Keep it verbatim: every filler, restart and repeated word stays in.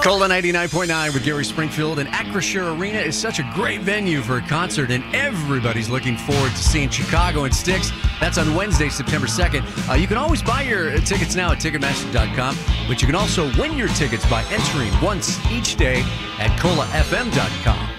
Cola ninety-nine point nine with Gary Springfield, and Acrisure Arena is such a great venue for a concert, and everybody's looking forward to seeing Chicago and Styx. That's on Wednesday, September second. Uh, you can always buy your tickets now at Ticketmaster dot com, but you can also win your tickets by entering once each day at Cola F M dot com.